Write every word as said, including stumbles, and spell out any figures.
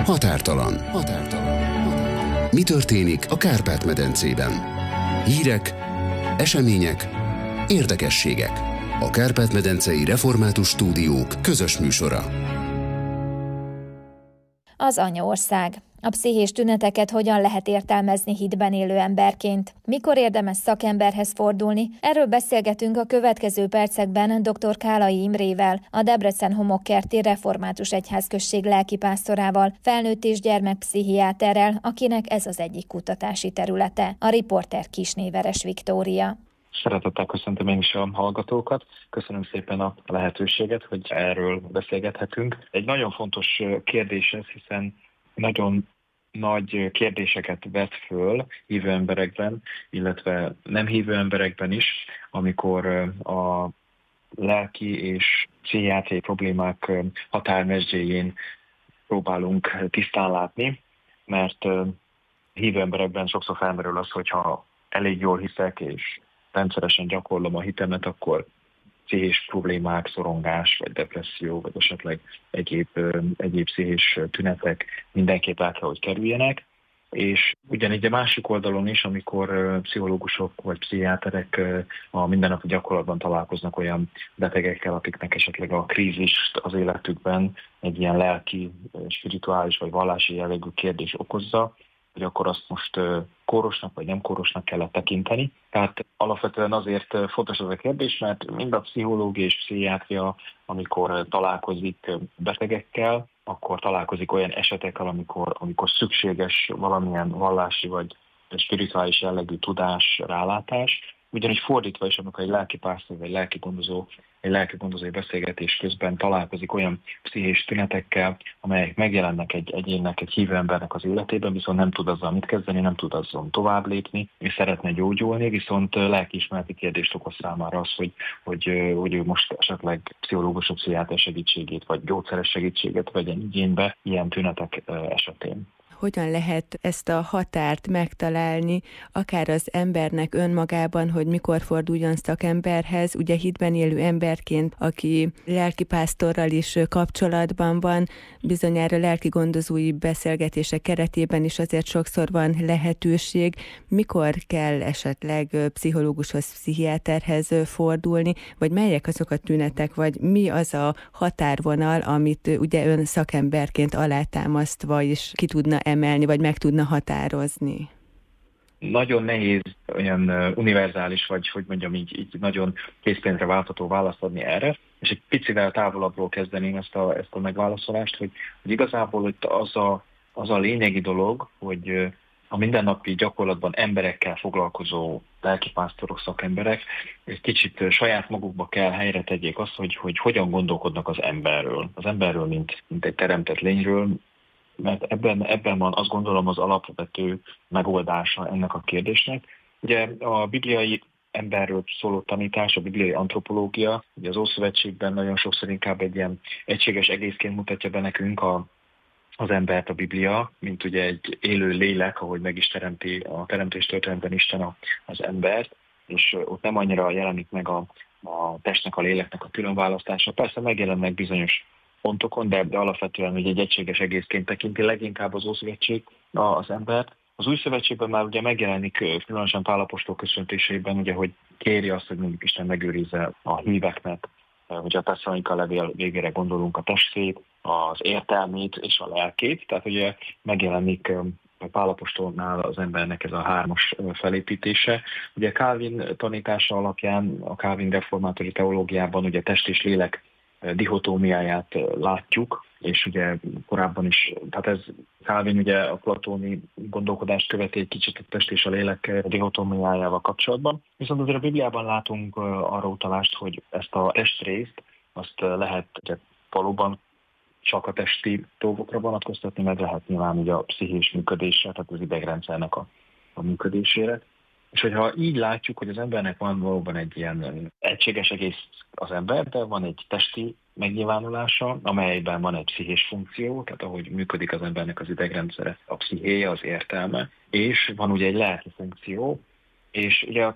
Határtalan. Határtalan. Mi történik a Kárpát-medencében? Hírek, események, érdekességek. A Kárpát-medencei Református Stúdiók közös műsora. Az anyaország. A pszichés tüneteket hogyan lehet értelmezni hitben élő emberként? Mikor érdemes szakemberhez fordulni? Erről beszélgetünk a következő percekben dr. Kálai Imrével, a Debrecen Homokkerti Református Egyházközség lelkipásztorával, felnőtt és gyermekpszichiáterrel, akinek ez az egyik kutatási területe. A riporter Kisnéveres Viktória. Szeretettel köszöntöm én is a hallgatókat. Köszönöm szépen a lehetőséget, hogy erről beszélgethetünk. Egy nagyon fontos kérdés ez, hiszen nagyon nagy kérdéseket vet föl hívő emberekben, illetve nem hívő emberekben is, amikor a lelki és pszichiátriai problémák határmezőjén próbálunk tisztán látni, mert hívő emberekben sokszor felmerül az, hogyha elég jól hiszek és rendszeresen gyakorlom a hitemet, akkor pszichés problémák, szorongás, vagy depresszió, vagy esetleg egyéb, egyéb pszichés tünetek mindenképp el kell, hogy kerüljenek. És ugyanígy a másik oldalon is, amikor pszichológusok vagy pszichiáterek a mindennapi gyakorlatban találkoznak olyan betegekkel, akiknek esetleg a krízist az életükben egy ilyen lelki, spirituális vagy vallási jellegű kérdés okozza, hogy akkor azt most kórosnak vagy nem kórosnak kellett tekinteni. Tehát alapvetően azért fontos ez a kérdés, mert mind a pszichológia és pszichiátria, amikor találkozik betegekkel, akkor találkozik olyan esetekkel, amikor, amikor szükséges valamilyen vallási vagy spirituális jellegű tudás, rálátás. Ugyanis fordítva is, amikor egy lelkipásztor vagy lelkigondozó, egy lelkigondozói beszélgetés közben találkozik olyan pszichés tünetekkel, amelyek megjelennek egy egyénnek, egy hívő embernek az életében, viszont nem tud azzal mit kezdeni, nem tud azzal tovább lépni, és szeretne gyógyulni, viszont lelkiismereti kérdést okoz számára az, hogy, hogy, hogy ő most esetleg pszichológus, pszichiáter segítségét, vagy gyógyszeres segítséget vegyen igénybe ilyen tünetek esetén. Hogyan lehet ezt a határt megtalálni, akár az embernek önmagában, hogy mikor forduljon szakemberhez, ugye hitben élő emberként, aki lelkipásztorral is kapcsolatban van, bizonyára lelkigondozói beszélgetések keretében is azért sokszor van lehetőség, mikor kell esetleg pszichológushoz, pszichiáterhez fordulni, vagy melyek azok a tünetek, vagy mi az a határvonal, amit ugye ön szakemberként alátámasztva is ki tudna emelni, vagy meg tudna határozni? Nagyon nehéz olyan univerzális, vagy hogy mondjam így, így nagyon készpénzre váltható választ adni erre, és egy picivel távolabbról kezdeném ezt a, ezt a megválaszolást, hogy, hogy igazából itt az a, az a lényegi dolog, hogy a mindennapi gyakorlatban emberekkel foglalkozó lelkipásztorok, szakemberek egy kicsit saját magukba kell helyre tegyék azt, hogy, hogy hogyan gondolkodnak az emberről. Az emberről, mint, mint egy teremtett lényről, mert ebben, ebben van, azt gondolom, az alapvető megoldása ennek a kérdésnek. Ugye a bibliai emberről szóló tanítás, a bibliai antropológia, ugye az Ószövetségben nagyon sokszor inkább egy ilyen egységes egészként mutatja be nekünk a, az embert a Biblia, mint ugye egy élő lélek, ahogy meg is teremti a teremtés történetben Isten a, az embert, és ott nem annyira jelenik meg a, a testnek, a léleknek a különválasztása. Persze megjelennek bizonyos pontokon, de, de alapvetően hogy egy egységes egészként tekinti leginkább az Ószövetség az embert. Az Új Szövetségben már ugye megjelenik, különösen Pál apostol köszöntéseiben, ugye, hogy kéri azt, hogy mondjuk Isten megőrizze a híveknek, hogy a Tesszalonika levél végére gondolunk a testét, az értelmét és a lelkét. Tehát ugye megjelenik Pál apostolnál az embernek ez a hármas felépítése. Ugye Calvin tanítása alapján, a Calvin reformátori teológiában ugye test és lélek dihotómiáját látjuk, és ugye korábban is, tehát ez Calvin ugye a platóni gondolkodást követi egy kicsit a test és a lélek dihotómiájával kapcsolatban. Viszont azért a Bibliában látunk arra utalást, hogy ezt a testrészt, azt lehet ugye, valóban csak a testi dolgokra vonatkoztatni, meg lehet nyilván ugye a pszichés működésre, tehát az idegrendszernek a, a működésére. És hogyha így látjuk, hogy az embernek van valóban egy ilyen egységes egész az ember, de van egy testi megnyilvánulása, amelyben van egy pszichés funkció, tehát ahogy működik az embernek az idegrendszere, a pszichéje, az értelme, és van ugye egy lelki funkció, és ugye